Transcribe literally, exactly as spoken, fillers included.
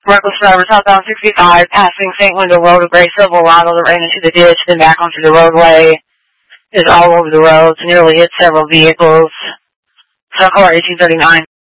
Reckless driver southbound sixty-five, passing Saint Window Road, a gray Silverado that ran into the ditch, then back onto the roadway. Is all over the roads, nearly hit several vehicles. Circle eighteen thirty-nine.